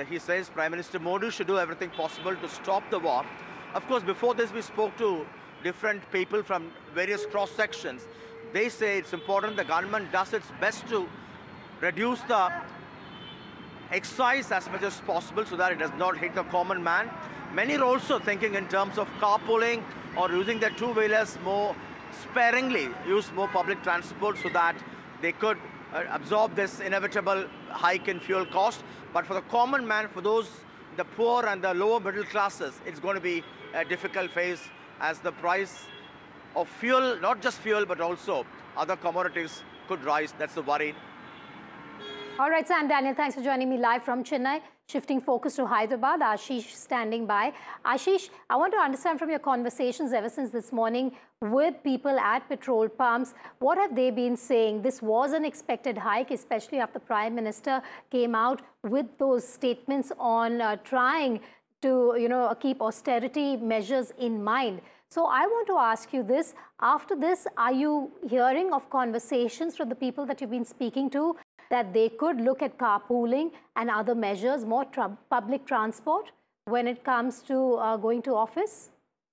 he says Prime Minister Modi should do everything possible to stop the war. Of course, before this, we spoke to different people from various cross sections. They say it's important the government does its best to reduce the excise as much as possible so that it does not hit the common man. Many are also thinking in terms of carpooling or using their two-wheelers more sparingly, use more public transport so that they could absorb this inevitable hike in fuel cost. But for the common man, for those, the poor and the lower middle classes, it's going to be a difficult phase as the price of fuel, not just fuel, but also other commodities could rise. That's the worry. All right, Sam Daniel, thanks for joining me live from Chennai. Shifting focus to Hyderabad, Ashish standing by. Ashish, I want to understand from your conversations ever since this morning with people at petrol pumps, what have they been saying? This was an expected hike, especially after the Prime Minister came out with those statements on trying to, keep austerity measures in mind. So I want to ask you this, after this, are you hearing of conversations from the people that you've been speaking to that they could look at carpooling and other measures, more public transport when it comes to going to office?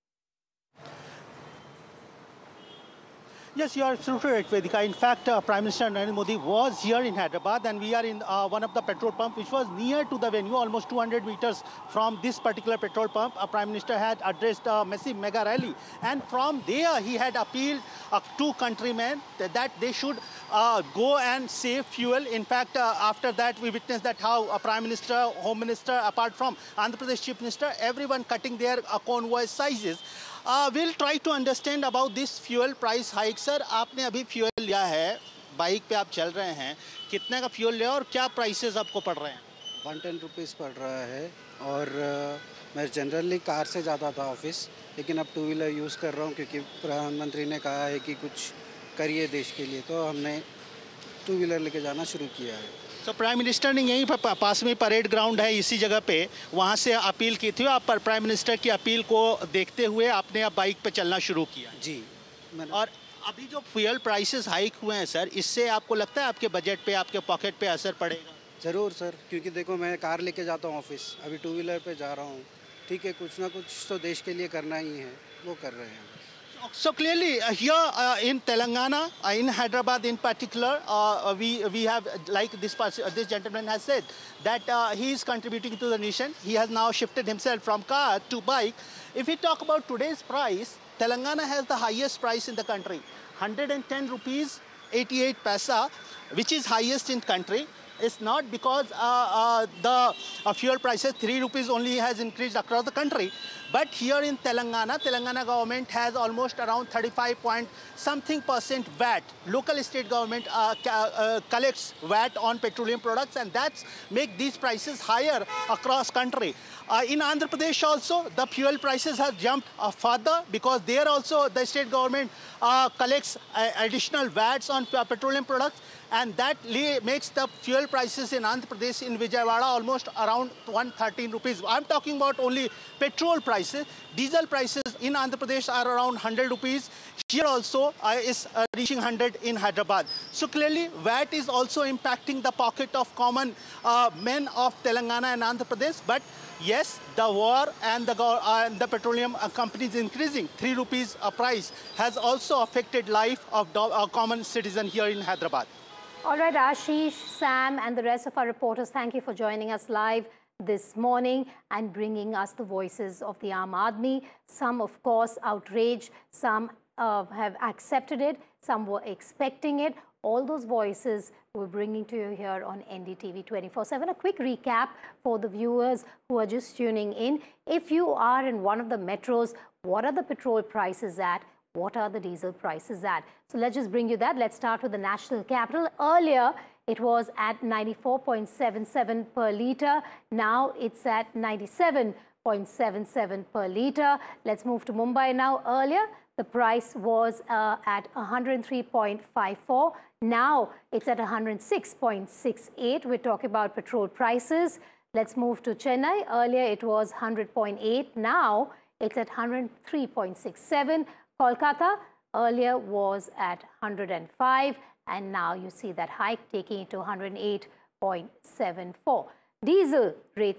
Yes, you are absolutely right, Vedika. In fact, Prime Minister Narendra Modi was here in Hyderabad, and we are in one of the petrol pumps which was near to the venue, almost 200 meters from this particular petrol pump. Prime Minister had addressed a massive mega rally, and from there he had appealed to countrymen that they should go and save fuel. In fact, after that, we witnessed that how Prime Minister, Home Minister, apart from Andhra Pradesh Chief Minister, everyone cutting their convoy sizes. We'll try to understand about this fuel price hike. Sir, आपने अभी fuel लिया है, bike पे आप चल रहे हैं, कितने का fuel लिया और क्या prices आपको पड़ रहे हैं? 110 रुपीज़ पड़ रहा है और मैं जनरली कार से जाता था ऑफिस, लेकिन अब टू व्हीलर यूज़ कर रहा हूँ क्योंकि प्रधानमंत्री ने कहा है कि कुछ करिए देश के लिए, तो हमने टू व्हीलर लेके जाना शुरू किया है। तो प्राइम मिनिस्टर ने यहीं पर पास में परेड ग्राउंड है, इसी जगह पे वहाँ से अपील की थी। आप प्राइम मिनिस्टर की अपील को देखते हुए आपने अब बाइक पे चलना शुरू किया? जी। और अभी जो फ्यूल प्राइसेस हाइक हुए हैं सर, इससे आपको लगता है आपके बजट पे, आपके पॉकेट पे असर पड़ेगा? ज़रूर सर, क्योंकि देखो मैं कार लेके जाता हूँ ऑफिस, अभी टू व्हीलर पे जा रहा हूँ, ठीक है, कुछ ना कुछ तो देश के लिए करना ही है, वो कर रहे हैं। So clearly here in Telangana, in Hyderabad in particular, we have, like this gentleman has said, that he is contributing to the nation. He has now shifted himself from car to bike. If we talk about today's price, Telangana has the highest price in the country, 110 rupees 88 paisa, which is highest in country. It's not because the fuel prices 3 rupees only has increased across the country, but here in Telangana government has almost around 35% VAT. Local state government collects VAT on petroleum products, and that's make these prices higher across country. In Andhra Pradesh also, the fuel prices have jumped further because there also the state government collects additional VATs on petroleum products, and that makes the fuel prices in Andhra Pradesh, in Vijayawada, almost around 113 rupees. I'm talking about only petrol prices. Diesel prices in Andhra Pradesh are around 100 rupees. Here also is reaching 100 in Hyderabad. So clearly, VAT is also impacting the pocket of common men of Telangana and Andhra Pradesh. But yes, the war and the petroleum companies increasing 3 rupees a price has also affected life of the common citizen here in Hyderabad. All right, Ashish, Sam, and the rest of our reporters, thank you for joining us live this morning and bringing us the voices of the Aam Aadmi. Some, of course, outraged, some have accepted it, some were expecting it. All those voices we're bringing to you here on NDTV 24/7. A quick recap for the viewers who are just tuning in. If you are in one of the metros, what are the petrol prices at? What are the diesel prices at? So let's just bring you that. Let's start with the national capital. Earlier, it was at 94.77 per litre. Now it's at 97.77 per litre. Let's move to Mumbai now. Earlier, the price was at 103.54. Now it's at 106.68. We're talking about petrol prices. Let's move to Chennai. Earlier, it was 100.8. Now it's at 103.67. Kolkata earlier was at 105, and now you see that hike taking it to 108.74. Diesel rates